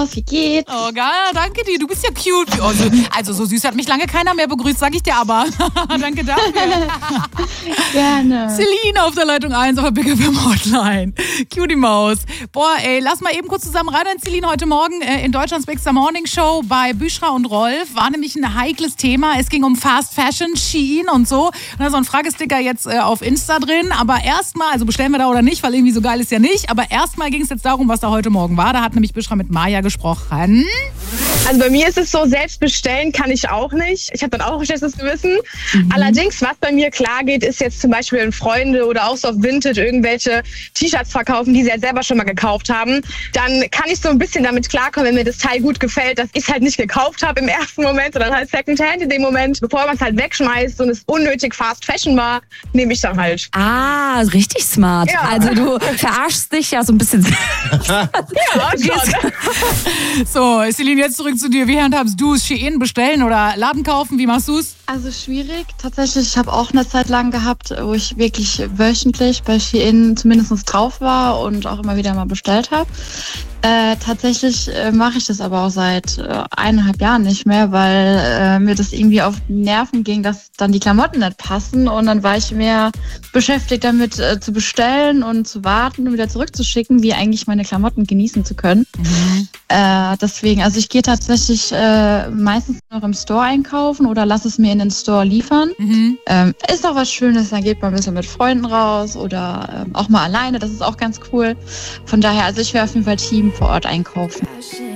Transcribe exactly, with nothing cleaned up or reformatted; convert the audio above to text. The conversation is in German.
Wie geht's? Oh, geil, danke dir. Du bist ja cute. Also, also so süß hat mich lange keiner mehr begrüßt, sag ich dir aber. Danke dafür. Gerne. Celine auf der Leitung eins auf der Big F M Hotline. Cutie Maus. Boah, ey, lass mal eben kurz zusammen rein. Celine, heute Morgen äh, in Deutschlands Big Star Morning Show bei Büschra und Rolf war nämlich ein heikles Thema. Es ging um Fast Fashion, Shein und so. Und da ist so ein Fragesticker jetzt äh, auf Insta drin. Aber erstmal, also bestellen wir da oder nicht, weil irgendwie so geil ist ja nicht. Aber erstmal ging es jetzt darum, was da heute Morgen war. Da hat nämlich Büschra mit Maja gesprochen. Also bei mir ist es so, selbst bestellen kann ich auch nicht. Ich habe dann auch ein schlechtes Gewissen. Mhm. Allerdings, was bei mir klar geht, ist jetzt zum Beispiel, wenn Freunde oder auch so auf Vintage irgendwelche T-Shirts verkaufen, die sie halt selber schon mal gekauft haben. Dann kann ich so ein bisschen damit klarkommen, wenn mir das Teil gut gefällt, dass ich es halt nicht gekauft habe im ersten Moment, sondern halt Secondhand in dem Moment. Bevor man es halt wegschmeißt und es unnötig Fast Fashion war, nehme ich dann halt. Ah, richtig smart. Ja. Also du verarschst dich ja so ein bisschen. Ja, schon. So, Celine, jetzt zurück zu dir. Wie handhabst du es? Shein bestellen oder Laden kaufen? Wie machst du es? Also schwierig. Tatsächlich, ich habe auch eine Zeit lang gehabt, wo ich wirklich wöchentlich bei Shein zumindest drauf war und auch immer wieder mal bestellt habe. Äh, tatsächlich äh, mache ich das aber auch seit äh, eineinhalb Jahren nicht mehr, weil äh, mir das irgendwie auf die Nerven ging, dass dann die Klamotten nicht passen und dann war ich mehr beschäftigt damit äh, zu bestellen und zu warten und wieder zurückzuschicken, wie eigentlich meine Klamotten genießen zu können. Mhm. Äh, deswegen, also ich gehe tatsächlich äh, meistens noch im Store einkaufen oder lasse es mir in den Store liefern. Mhm. Ähm, ist auch was Schönes, dann geht man ein bisschen mit Freunden raus oder ähm, auch mal alleine, das ist auch ganz cool. Von daher, also ich wäre auf jeden Fall Team vor Ort einkaufen.